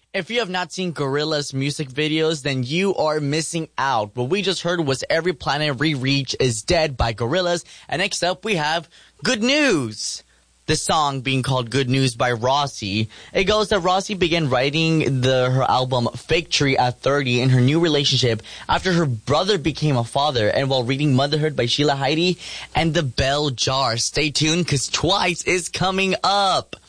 If you have not seen Gorillaz music videos, then you are missing out. What we just heard was Every Planet We Reach Is Dead by Gorillaz. And next up, we have Good News. The song being called Good News by Rossi. It goes that Rossi began writing her album Fake Tree at 30 in her new relationship after her brother became a father and while reading Motherhood by Sheila Heidi and The Bell Jar. Stay tuned because Twice is coming up.